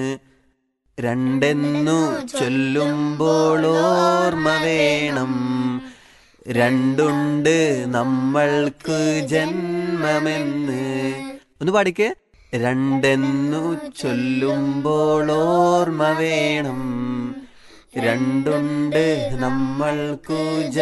രണ്ടെന്നു ചൊല്ലുമ്പോൾ ഓർമ്മ വേണം, രണ്ടുണ്ട് നമ്മൾക്ക് ജന്മമെന്ന്. ഒന്ന് പാടിക്കേ. രണ്ടെന്നു ചൊല്ലുമ്പോൾ ഓർമ്മ വേണം, രണ്ടുണ്ട് നമ്മൾക്കു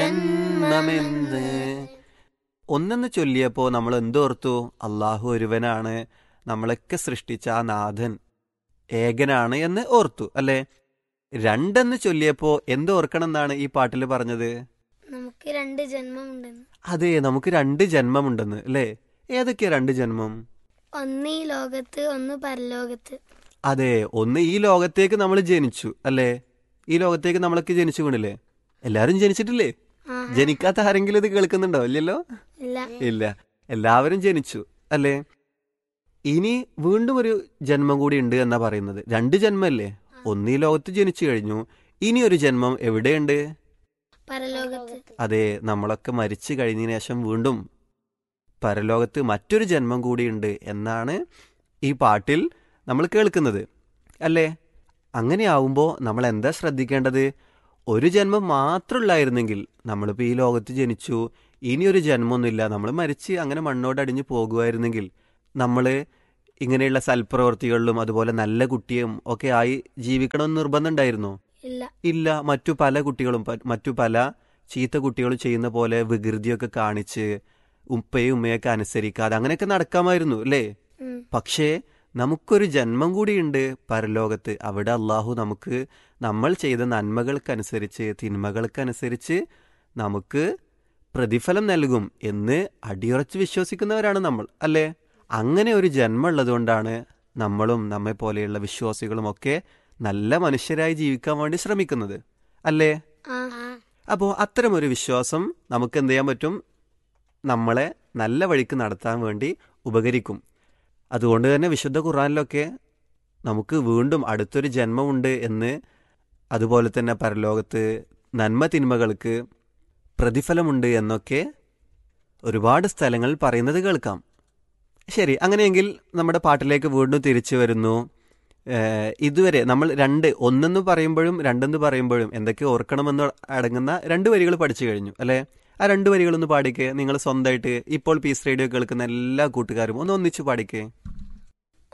ജന്മമെന്ന്. ഒന്നെന്ന് ചൊല്ലിയപ്പോ നമ്മൾ എന്തോർത്തു? അള്ളാഹു ഒരുവനാണ്, നമ്മളൊക്കെ സൃഷ്ടിച്ച ആ നാഥൻ ഏകനാണ് എന്ന് ഓർത്തു അല്ലേ? രണ്ടെന്ന് ചൊല്ലിയപ്പോ എന്തോർക്കണം എന്നാണ് ഈ പാട്ടിൽ പറഞ്ഞത്? നമുക്ക് രണ്ട് ജന്മമുണ്ടെന്ന്. അതെ, നമുക്ക് രണ്ട് ജന്മമുണ്ടെന്ന് അല്ലേ? ഏതൊക്കെയാ രണ്ട് ജന്മം? ഒന്ന് ഈ ലോകത്ത്, ഒന്ന് പരലോകത്ത്. അതെ, ഒന്ന് ഈ ലോകത്തേക്ക് നമ്മൾ ജനിച്ചു അല്ലേ? ഈ ലോകത്തേക്ക് നമ്മളൊക്കെ ജനിച്ചു വീണില്ലേ? എല്ലാരും ജനിച്ചിട്ടില്ലേ? ജനിക്കാത്ത ആരെങ്കിലും ഇത് കേൾക്കുന്നുണ്ടോ? ഇല്ലല്ലോ. ഇല്ല, എല്ലാവരും ജനിച്ചു അല്ലേ? ഇനി വീണ്ടും ഒരു ജന്മം കൂടി ഉണ്ട് എന്നാ പറയുന്നത്. രണ്ട് ജന്മല്ലേ? ഒന്ന് ഈ ലോകത്ത് ജനിച്ചു കഴിഞ്ഞു, ഇനി ഒരു ജന്മം എവിടെയുണ്ട്? പരലോകത്ത്. അതെ, നമ്മളൊക്കെ മരിച്ചു കഴിഞ്ഞതിന് ശേഷം വീണ്ടും പരലോകത്ത് മറ്റൊരു ജന്മം കൂടിയുണ്ട് എന്നാണ് ഈ പാട്ടിൽ നമ്മൾ കേൾക്കുന്നത് അല്ലേ? അങ്ങനെയാവുമ്പോൾ നമ്മൾ എന്താ ശ്രദ്ധിക്കേണ്ടത്? ഒരു ജന്മം മാത്രമുള്ളായിരുന്നെങ്കിൽ, നമ്മളിപ്പോൾ ഈ ലോകത്ത് ജനിച്ചു, ഇനിയൊരു ജന്മമൊന്നുമില്ല, നമ്മൾ മരിച്ച് അങ്ങനെ മണ്ണോടടിഞ്ഞ് പോകുമായിരുന്നെങ്കിൽ നമ്മൾ ഇങ്ങനെയുള്ള സൽപ്രവർത്തികളിലും അതുപോലെ നല്ല കുട്ടിയും ഒക്കെ ആയി ജീവിക്കണമെന്ന് നിർബന്ധം ഉണ്ടായിരുന്നോ? ഇല്ല. മറ്റു പല കുട്ടികളും മറ്റു പല ചീത്ത കുട്ടികളും ചെയ്യുന്ന പോലെ വികൃതിയൊക്കെ കാണിച്ച് ഉപ്പയും ഉമ്മയൊക്കെ അനുസരിക്കാതെ അങ്ങനെയൊക്കെ നടക്കാമായിരുന്നു അല്ലേ? പക്ഷേ നമുക്കൊരു ജന്മം കൂടിയുണ്ട് പരലോകത്ത്. അവിടെ അള്ളാഹു നമുക്ക് നമ്മൾ ചെയ്ത നന്മകൾക്കനുസരിച്ച് തിന്മകൾക്കനുസരിച്ച് നമുക്ക് പ്രതിഫലം നൽകും എന്ന് അടിയുറച്ച് വിശ്വസിക്കുന്നവരാണ് നമ്മൾ അല്ലേ? അങ്ങനെ ഒരു ജന്മം ഉള്ളതുകൊണ്ടാണ് നമ്മളും നമ്മെ പോലെയുള്ള വിശ്വാസികളും ഒക്കെ നല്ല മനുഷ്യരായി ജീവിക്കാൻ വേണ്ടി ശ്രമിക്കുന്നത് അല്ലേ? അപ്പോൾ അത്തരമൊരു വിശ്വാസം നമുക്ക് എന്ത് ചെയ്യാൻ പറ്റും? നമ്മളെ നല്ല വഴിക്ക് നടത്താൻ വേണ്ടി ഉപകരിക്കും. അതുകൊണ്ട് തന്നെ വിശുദ്ധ ഖുർആനിലൊക്കെ നമുക്ക് വീണ്ടും അടുത്തൊരു ജന്മമുണ്ട് എന്ന്, അതുപോലെ തന്നെ പരലോകത്ത് നന്മ തിന്മകൾക്ക് പ്രതിഫലമുണ്ട് എന്നൊക്കെ ഒരുപാട് സ്ഥലങ്ങളിൽ പറയുന്നത് കേൾക്കാം. ശരി, അങ്ങനെയെങ്കിൽ നമ്മുടെ പാട്ടിലേക്ക് വീണ്ടും തിരിച്ചു വരുന്നു. ഇതുവരെ നമ്മൾ ഒന്നെന്ന് പറയുമ്പോഴും രണ്ടെന്ന് പറയുമ്പോഴും എന്തൊക്കെ ഓർക്കണമെന്ന് അടങ്ങുന്ന 2 വരികൾ പഠിച്ചു കഴിഞ്ഞു അല്ലേ? ആ 2 വരികളൊന്ന് പാടിക്കേ. നിങ്ങൾ സ്വന്തമായിട്ട് ഇപ്പോൾ പീസ് റേഡിയോ കേൾക്കുന്ന എല്ലാ കൂട്ടുകാരും ഒന്ന് ഒന്നിച്ച് പാടിക്കേ.